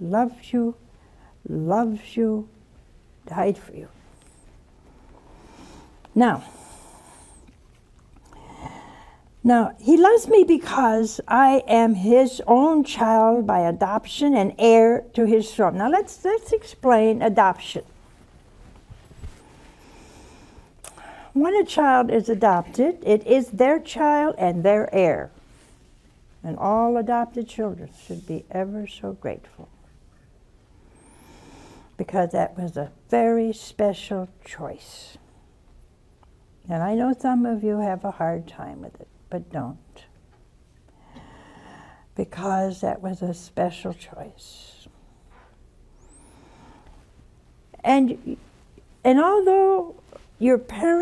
loves you, died for you. Now, he loves me because I am his own child by adoption and heir to his throne. Now let's explain adoption. When a child is adopted, it is their child and their heir. And all adopted children should be ever so grateful, because that was a very special choice. And I know some of you have a hard time with it, but don't. Because that was a special choice. And although your parents